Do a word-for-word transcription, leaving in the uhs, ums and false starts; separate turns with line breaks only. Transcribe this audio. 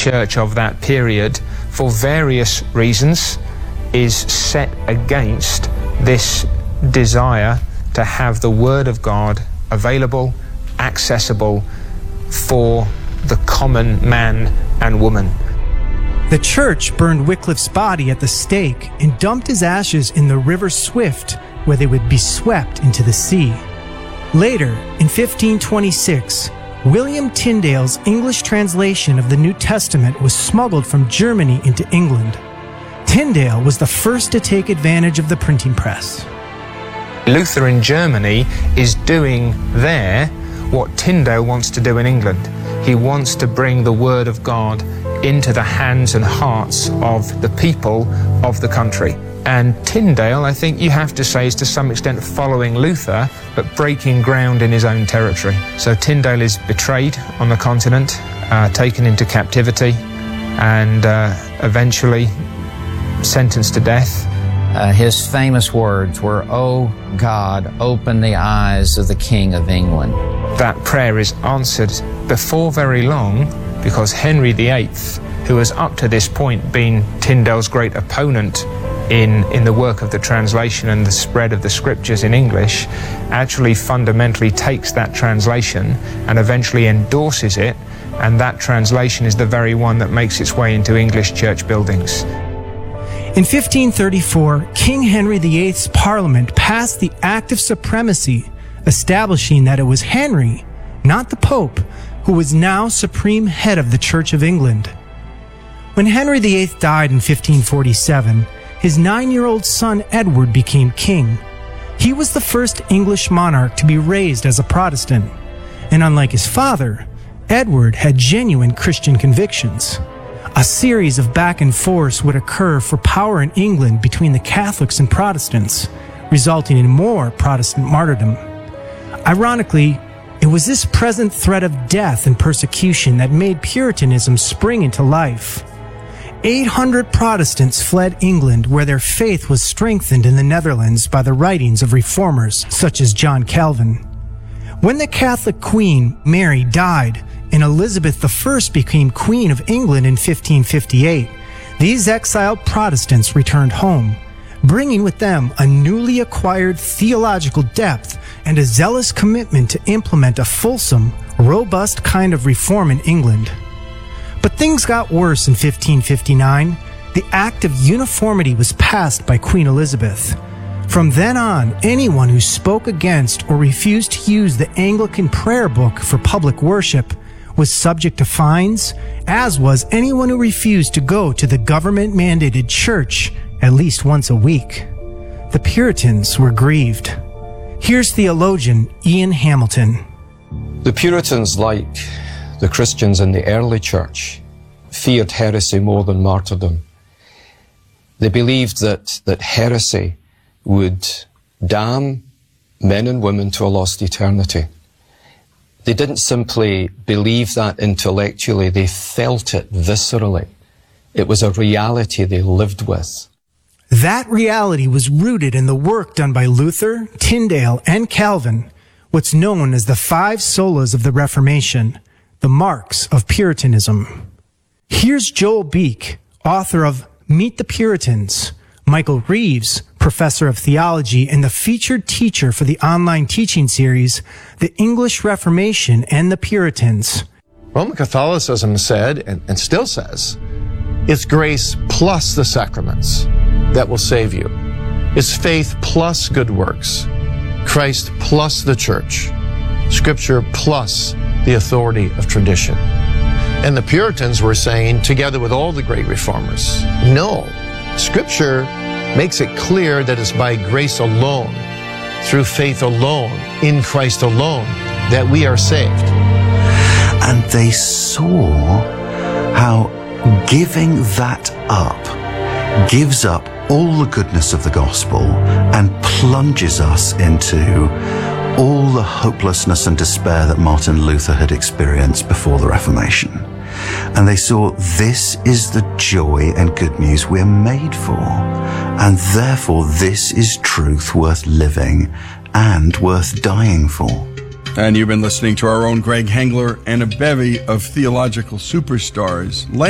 church of that period, for various reasons, is set against this desire to have the Word of God available, accessible for the common man and woman.
The church burned Wycliffe's body at the stake and dumped his ashes in the River Swift, where they would be swept into the sea. Later, in fifteen twenty-six, William Tyndale's English translation of the New Testament was smuggled from Germany into England. Tyndale was the first to take advantage of the printing press.
Luther in Germany is doing there what Tyndale wants to do in England. He wants to bring the Word of God into the hands and hearts of the people of the country. And Tyndale, I think you have to say, is to some extent following Luther, but breaking ground in his own territory. So Tyndale is betrayed on the continent, uh, taken into captivity, and uh, eventually sentenced to death.
Uh, his famous words were, "O God, open the eyes of the King of England."
That prayer is answered before very long, because Henry the Eighth, who has up to this point been Tyndale's great opponent in, in the work of the translation and the spread of the scriptures in English, actually fundamentally takes that translation and eventually endorses it, and that translation is the very one that makes its way into English church buildings.
In fifteen thirty-four, King Henry the Eighth's Parliament passed the Act of Supremacy, establishing that it was Henry, not the Pope, who was now supreme head of the Church of England. When Henry the Eighth died in fifteen forty-seven, his nine-year-old son Edward became king. He was the first English monarch to be raised as a Protestant, and unlike his father, Edward had genuine Christian convictions. A series of back and forth would occur for power in England between the Catholics and Protestants, resulting in more Protestant martyrdom. Ironically, it was this present threat of death and persecution that made Puritanism spring into life. eight hundred Protestants fled England, where their faith was strengthened in the Netherlands by the writings of reformers such as John Calvin. When the Catholic Queen, Mary, died, and Elizabeth the First became Queen of England in fifteen fifty-eight, these exiled Protestants returned home, bringing with them a newly acquired theological depth and a zealous commitment to implement a fulsome, robust kind of reform in England. But things got worse in fifteen fifty-nine. The Act of Uniformity was passed by Queen Elizabeth. From then on, anyone who spoke against or refused to use the Anglican prayer book for public worship was subject to fines, as was anyone who refused to go to the government-mandated church at least once a week. The Puritans were grieved. Here's theologian Ian Hamilton.
The Puritans, like the Christians in the early church, feared heresy more than martyrdom. They believed that, that heresy would damn men and women to a lost eternity. They didn't simply believe that intellectually, they felt it viscerally. It was a reality they lived with.
That reality was rooted in the work done by Luther, Tyndale, and Calvin, what's known as the five solas of the Reformation, the marks of Puritanism. Here's Joel Beek, author of Meet the Puritans, Michael Reeves, professor of theology and the featured teacher for the online teaching series, The English Reformation and the Puritans.
Roman Catholicism said, and, and still says, it's grace plus the sacraments that will save you. It's faith plus good works, Christ plus the church, Scripture plus the authority of tradition. And the Puritans were saying, together with all the great reformers, no, Scripture makes it clear that it's by grace alone, through faith alone, in Christ alone, that we are saved.
And they saw how giving that up gives up all the goodness of the gospel and plunges us into all the hopelessness and despair that Martin Luther had experienced before the Reformation. And they saw this is the joy and good news we're made for. And therefore this is truth worth living and worth dying for.
And you've been listening to our own Greg Hengler and a bevy of theological superstars.